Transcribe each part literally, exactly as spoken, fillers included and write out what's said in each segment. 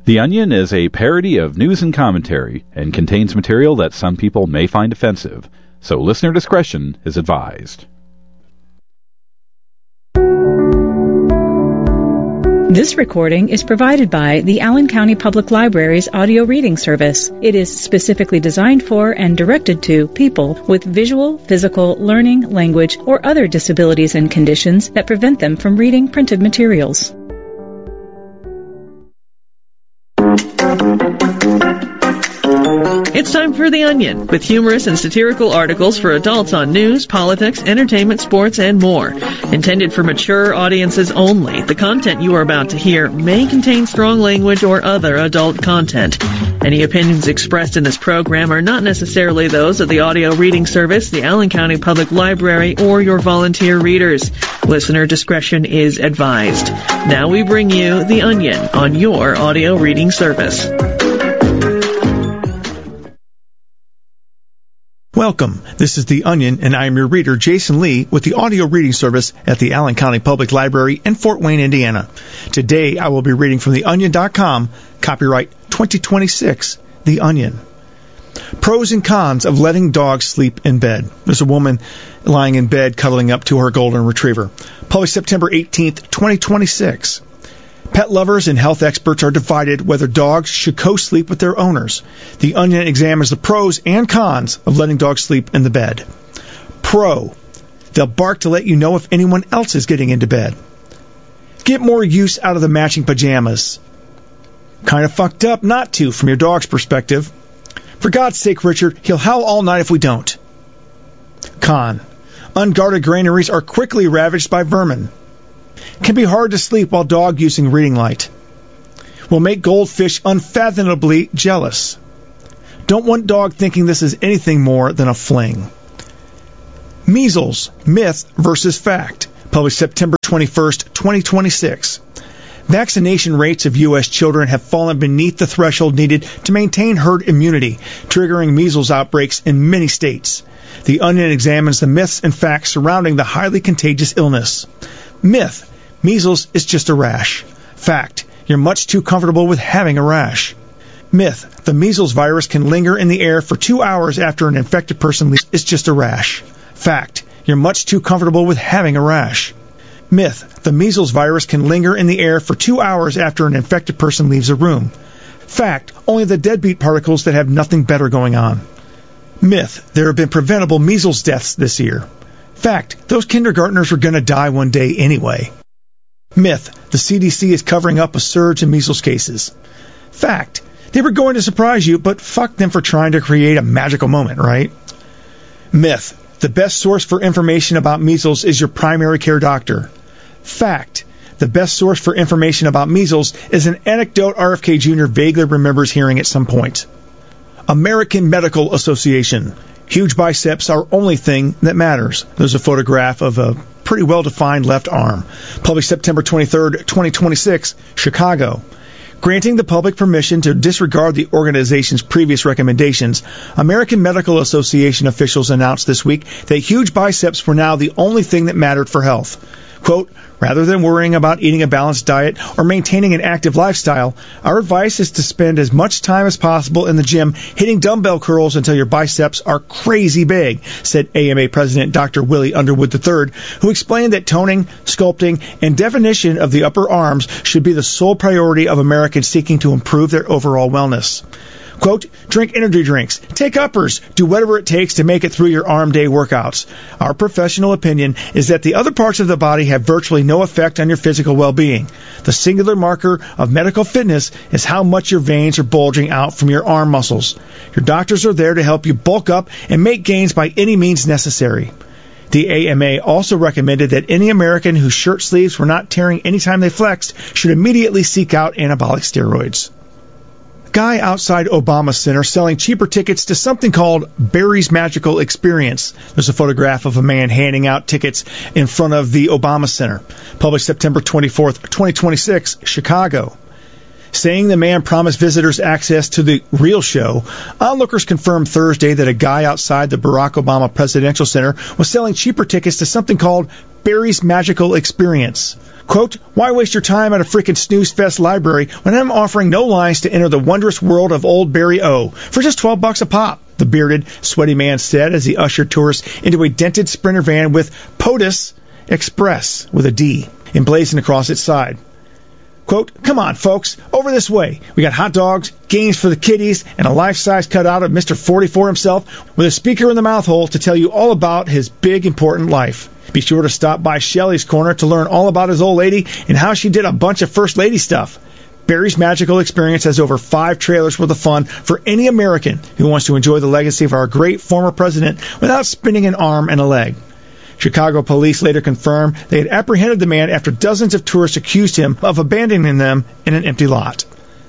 The Onion is a parody of news and commentary and contains material that some people may find offensive, so listener discretion is advised. This recording is provided by the Allen County Public Library's audio reading service. It is specifically designed for and directed to people with visual, physical, learning, language, or other disabilities and conditions that prevent them from reading printed materials. It's time for The Onion, with humorous and satirical articles for adults on news, politics, entertainment, sports, and more. Intended for mature audiences only, the content you are about to hear may contain strong language or other adult content. Any opinions expressed in this program are not necessarily those of the audio reading service, the Allen County Public Library, or your volunteer readers. Listener discretion is advised. Now we bring you The Onion on your audio reading service. Welcome. This is The Onion, and I am your reader, Jason Lee, with the audio reading service at the Allen County Public Library in Fort Wayne, Indiana. Today, I will be reading from the onion dot com, copyright twenty twenty-six, The Onion. Pros and cons of letting dogs sleep in bed. There's a woman lying in bed cuddling up to her golden retriever. Published September eighteenth, twenty twenty-six. Pet lovers and health experts are divided whether dogs should co-sleep with their owners. The Onion examines the pros and cons of letting dogs sleep in the bed. Pro. They'll bark to let you know if anyone else is getting into bed. Get more use out of the matching pajamas. Kind of fucked up not to, from your dog's perspective. For God's sake, Richard, he'll howl all night if we don't. Con. Unguarded granaries are quickly ravaged by vermin. Can be hard to sleep while dog using reading light. Will make goldfish unfathomably jealous. Don't want dog thinking this is anything more than a fling. Measles, myth versus fact. Published September twenty-first, twenty twenty-six. Vaccination rates of U S children have fallen beneath the threshold needed to maintain herd immunity, triggering measles outbreaks in many states. The Onion examines the myths and facts surrounding the highly contagious illness. Myth. Measles is just a rash. Fact. You're much too comfortable with having a rash. Myth. The measles virus can linger in the air for two hours after an infected person leaves. It's just a rash. Fact. You're much too comfortable with having a rash. Myth. The measles virus can linger in the air for two hours after an infected person leaves a room. Fact. Only the deadbeat particles that have nothing better going on. Myth. There have been preventable measles deaths this year. Fact. Those kindergartners were going to die one day anyway. Myth. The C D C is covering up a surge in measles cases. Fact. They were going to surprise you, but fuck them for trying to create a magical moment, right? Myth. The best source for information about measles is your primary care doctor. Fact. The best source for information about measles is an anecdote R F K Junior vaguely remembers hearing at some point. American Medical Association. Huge biceps are only thing that matters. There's a photograph of a pretty well-defined left arm. Published September twenty-third, twenty twenty-six, Chicago. Granting the public permission to disregard the organization's previous recommendations, American Medical Association officials announced this week that huge biceps were now the only thing that mattered for health. Quote, rather than worrying about eating a balanced diet or maintaining an active lifestyle, our advice is to spend as much time as possible in the gym hitting dumbbell curls until your biceps are crazy big, said A M A President Doctor Willie Underwood the third, who explained that toning, sculpting, and definition of the upper arms should be the sole priority of Americans seeking to improve their overall wellness. Quote, drink energy drinks, take uppers, do whatever it takes to make it through your arm day workouts. Our professional opinion is that the other parts of the body have virtually no effect on your physical well-being. The singular marker of medical fitness is how much your veins are bulging out from your arm muscles. Your doctors are there to help you bulk up and make gains by any means necessary. The A M A also recommended that any American whose shirt sleeves were not tearing anytime they flexed should immediately seek out anabolic steroids. Guy outside Obama Center selling cheaper tickets to something called Barry's Magical Experience. There's a photograph of a man handing out tickets in front of the Obama Center. Published September twenty-fourth, twenty twenty-six, Chicago. Saying the man promised visitors access to the real show, onlookers confirmed Thursday that a guy outside the Barack Obama Presidential Center was selling cheaper tickets to something called Barry's Magical Experience. Quote, why waste your time at a freaking snooze fest library when I'm offering no lines to enter the wondrous world of old Barry O for just twelve bucks a pop, the bearded, sweaty man said as he ushered tourists into a dented Sprinter van with POTUS Express with a D emblazoned across its side. Quote, come on, folks, over this way. We got hot dogs, games for the kiddies, and a life-size cutout of Mister forty-four himself with a speaker in the mouth hole to tell you all about his big, important life. Be sure to stop by Shelley's Corner to learn all about his old lady and how she did a bunch of First Lady stuff. Barry's Magical Experience has over five trailers worth of fun for any American who wants to enjoy the legacy of our great former president without spinning an arm and a leg. Chicago police later confirmed they had apprehended the man after dozens of tourists accused him of abandoning them in an empty lot.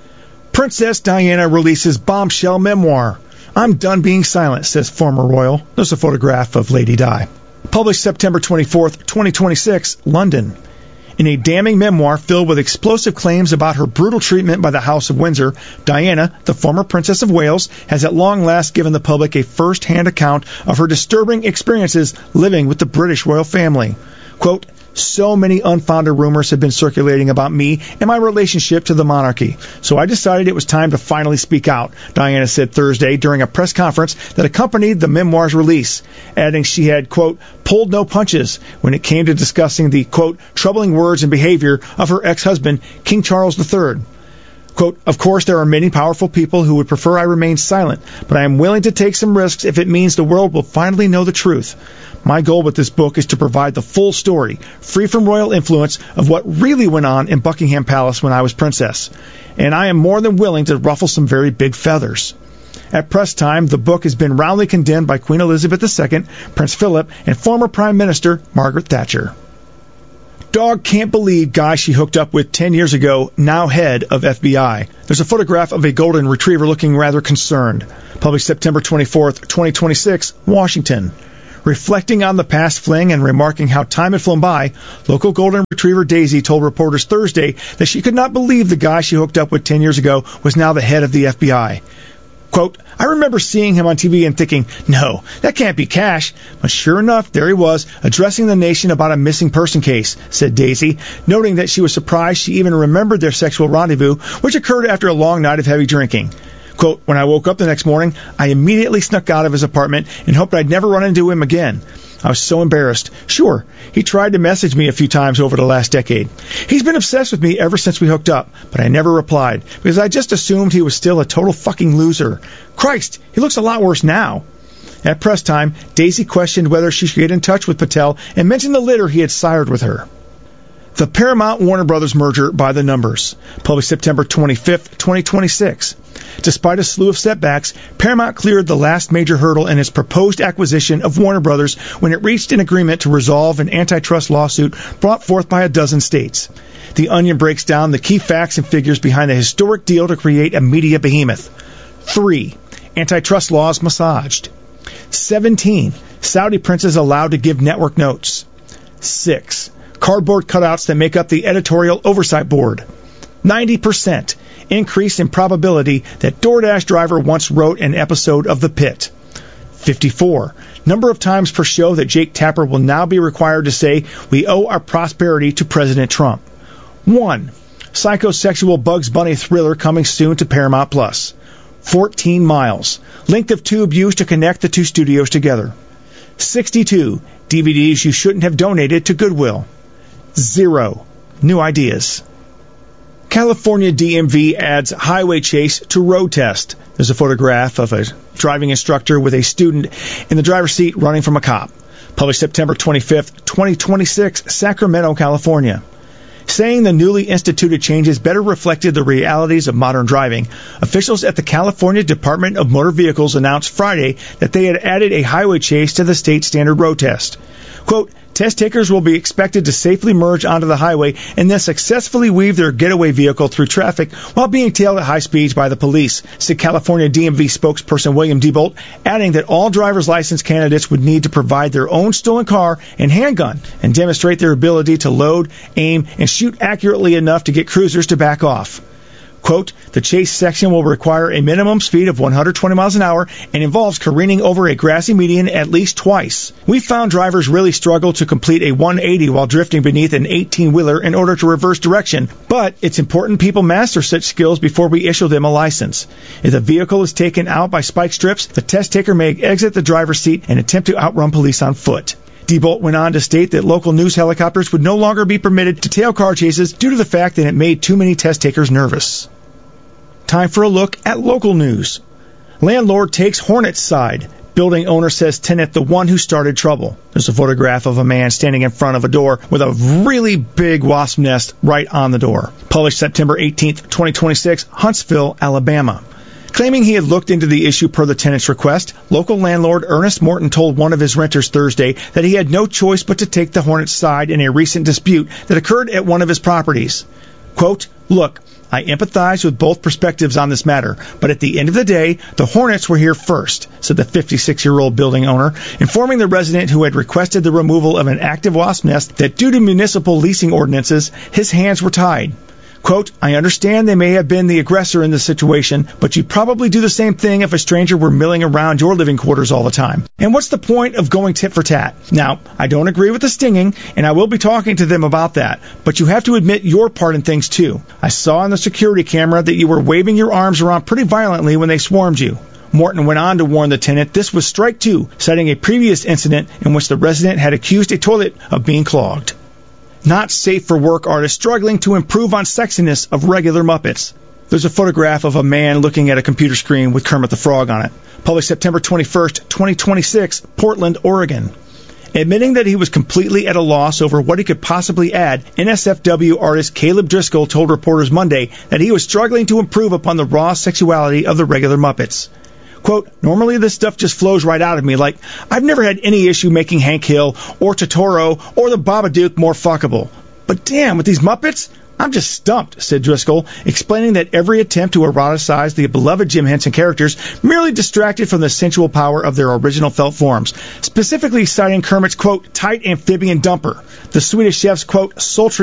Princess Diana releases bombshell memoir. I'm done being silent, says former royal. There's a photograph of Lady Di. Published September twenty-fourth, twenty twenty-six, London. In a damning memoir filled with explosive claims about her brutal treatment by the House of Windsor, Diana, the former Princess of Wales, has at long last given the public a first-hand account of her disturbing experiences living with the British royal family. Quote, so many unfounded rumors have been circulating about me and my relationship to the monarchy, so I decided it was time to finally speak out, Diana said Thursday during a press conference that accompanied the memoir's release, adding she had, quote, pulled no punches when it came to discussing the, quote, troubling words and behavior of her ex-husband, King Charles the Third. Quote, of course, there are many powerful people who would prefer I remain silent, but I am willing to take some risks if it means the world will finally know the truth. My goal with this book is to provide the full story, free from royal influence, of what really went on in Buckingham Palace when I was princess. And I am more than willing to ruffle some very big feathers. At press time, the book has been roundly condemned by Queen Elizabeth the Second, Prince Philip, and former Prime Minister Margaret Thatcher. Dog can't believe guy she hooked up with ten years ago, now head of F B I. There's a photograph of a golden retriever looking rather concerned. Published September twenty-fourth, twenty twenty-six, Washington. Reflecting on the past fling and remarking how time had flown by, local golden retriever Daisy told reporters Thursday that she could not believe the guy she hooked up with ten years ago was now the head of the F B I. Quote, I remember seeing him on T V and thinking, no, that can't be Cash. But sure enough, there he was, addressing the nation about a missing person case, said Daisy, noting that she was surprised she even remembered their sexual rendezvous, which occurred after a long night of heavy drinking. Quote, when I woke up the next morning, I immediately snuck out of his apartment and hoped I'd never run into him again. I was so embarrassed. Sure, he tried to message me a few times over the last decade. He's been obsessed with me ever since we hooked up, but I never replied, because I just assumed he was still a total fucking loser. Christ, he looks a lot worse now. At press time, Daisy questioned whether she should get in touch with Patel and mentioned the litter he had sired with her. The Paramount-Warner Brothers merger by the numbers. Published September twenty-fifth, twenty twenty-six. Despite a slew of setbacks, Paramount cleared the last major hurdle in its proposed acquisition of Warner Brothers when it reached an agreement to resolve an antitrust lawsuit brought forth by a dozen states. The Onion breaks down the key facts and figures behind the historic deal to create a media behemoth. Three. Antitrust laws massaged. Seventeen. Saudi princes allowed to give network notes. Six. Cardboard cutouts that make up the editorial oversight board. ninety percent increase in probability that DoorDash driver once wrote an episode of The Pit. fifty-four. Number of times per show that Jake Tapper will now be required to say, we owe our prosperity to President Trump. one. Psychosexual Bugs Bunny thriller coming soon to Paramount Plus. fourteen miles. Length of tube used to connect the two studios together. sixty-two. D V Ds you shouldn't have donated to Goodwill. Zero. New ideas. California D M V adds highway chase to road test. There's a photograph of a driving instructor with a student in the driver's seat running from a cop. Published September twenty-fifth, twenty twenty-six, Sacramento, California. Saying the newly instituted changes better reflected the realities of modern driving, officials at the California Department of Motor Vehicles announced Friday that they had added a highway chase to the state standard road test. Quote, test takers will be expected to safely merge onto the highway and then successfully weave their getaway vehicle through traffic while being tailed at high speeds by the police, said California D M V spokesperson William Diebold, adding that all driver's license candidates would need to provide their own stolen car and handgun and demonstrate their ability to load, aim, and shoot accurately enough to get cruisers to back off. Quote, the chase section will require a minimum speed of one hundred twenty miles an hour and involves careening over a grassy median at least twice. We found drivers really struggle to complete a one eighty while drifting beneath an eighteen-wheeler in order to reverse direction, but it's important people master such skills before we issue them a license. If the vehicle is taken out by spike strips, the test taker may exit the driver's seat and attempt to outrun police on foot. Diebold went on to state that local news helicopters would no longer be permitted to tail car chases due to the fact that it made too many test takers nervous. Time for a look at local news. Landlord takes Hornets side. Building owner says tenant the one who started trouble. There's a photograph of a man standing in front of a door with a really big wasp nest right on the door. Published September eighteenth, twenty twenty-six, Huntsville, Alabama. Claiming he had looked into the issue per the tenant's request, local landlord Ernest Morton told one of his renters Thursday that he had no choice but to take the Hornets' side in a recent dispute that occurred at one of his properties. Quote, look, I empathize with both perspectives on this matter, but at the end of the day, the Hornets were here first, said the fifty-six-year-old building owner, informing the resident who had requested the removal of an active wasp nest that due to municipal leasing ordinances, his hands were tied. Quote, I understand they may have been the aggressor in this situation, but you'd probably do the same thing if a stranger were milling around your living quarters all the time. And what's the point of going tit for tat? Now, I don't agree with the stinging, and I will be talking to them about that, but you have to admit your part in things too. I saw on the security camera that you were waving your arms around pretty violently when they swarmed you. Morton went on to warn the tenant this was strike two, citing a previous incident in which the resident had accused a toilet of being clogged. Not safe for work artists struggling to improve on sexiness of regular Muppets. There's a photograph of a man looking at a computer screen with Kermit the Frog on it. Published September twenty-first, twenty twenty-six, Portland, Oregon. Admitting that he was completely at a loss over what he could possibly add, N S F W artist Caleb Driscoll told reporters Monday that he was struggling to improve upon the raw sexuality of the regular Muppets. Quote, normally this stuff just flows right out of me, like, I've never had any issue making Hank Hill or Totoro or the Babadook more fuckable. But damn, with these Muppets, I'm just stumped, said Driscoll, explaining that every attempt to eroticize the beloved Jim Henson characters merely distracted from the sensual power of their original felt forms, specifically citing Kermit's, quote, tight amphibian dumper, the Swedish chef's, quote, sultry